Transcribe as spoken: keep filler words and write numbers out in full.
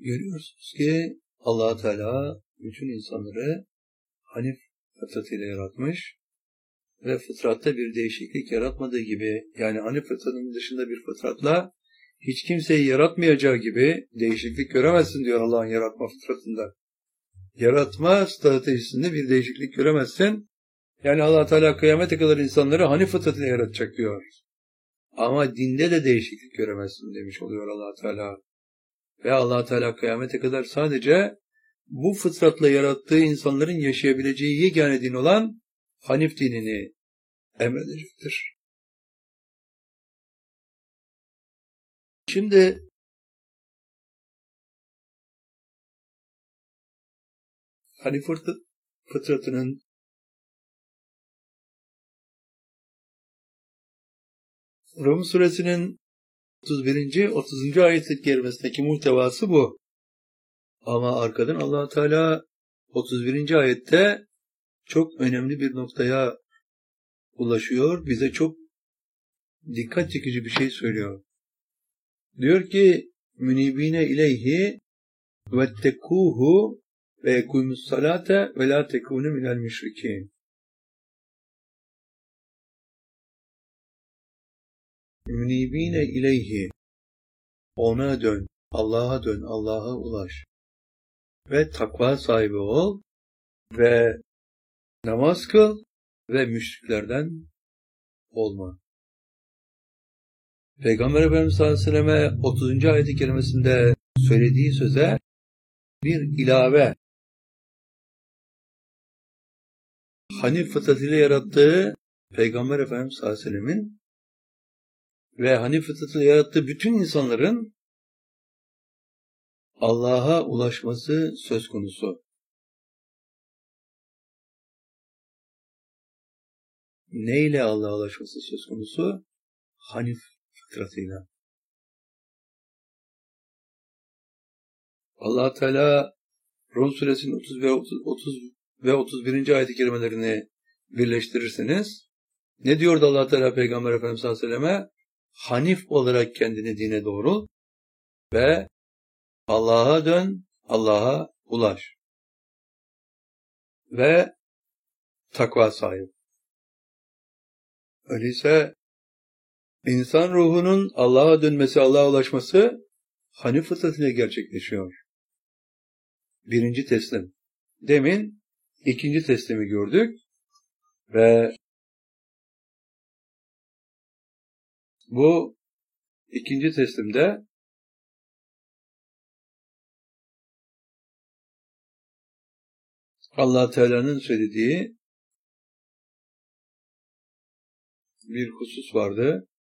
Görüyorsunuz ki Allah Teala bütün insanları Hanif fıtratıyla yaratmış ve fıtratta bir değişiklik yaratmadığı gibi, yani Hanif fıtratının dışında bir fıtratla hiç kimseyi yaratmayacağı gibi değişiklik göremezsin diyor Allah'ın yaratma fıtratında. Yaratma stratejisinde bir değişiklik göremezsin. Yani Allah Teala kıyamete kadar insanları Hanif fıtratıyla yaratacak diyor. Ama dinde de değişiklik göremezsin demiş oluyor Allah Teala. Ve Allah Teala kıyamete kadar sadece bu fıtratla yarattığı insanların yaşayabileceği yegane din olan Hanif dinini emredecektir. Şimdi Hanif fıtratının Rum suresinin otuz birinci otuzuncu ayet-i kerimesindeki muhtevası bu. Ama arkadan Allah Teala otuz birinci ayette çok önemli bir noktaya ulaşıyor. Bize çok dikkat çekici bir şey söylüyor. Diyor ki münibine ileyhi vettekuhu ve yekumus salate ve la tekunu minel müşrikin. Münibine ileyhi, ona dön, Allah'a dön, Allah'a ulaş ve takva sahibi ol ve namaz kıl ve müşriklerden olma. Peygamber Efendimiz sallallahu aleyhi ve selleme otuzuncu ayet-i kerimesinde söylediği söze bir ilave, Hanif fıtratıyla yarattığı Peygamber Efendimiz sallallahu aleyhi ve sellemin ve Hanif fıtratıyla yarattığı bütün insanların Allah'a ulaşması söz konusu. Neyle Allah'a ulaşması söz konusu? Hanif fıtratıyla. Allah Teala Rum suresinin otuz ve otuz, otuz ve otuz birinci ayet-i kerimelerini birleştirirseniz ne diyordu Allah Teala Peygamber Efendimiz sallallahu aleyhi ve selleme? Hanif olarak kendini dine doğrul ve Allah'a dön, Allah'a ulaş ve takva sahibi. Öyleyse insan ruhunun Allah'a dönmesi, Allah'a ulaşması Hanif fıtratıyla gerçekleşiyor. Birinci teslim. Demin ikinci teslimi gördük ve bu ikinci teslimde Allah Teala'nın söylediği bir husus vardı.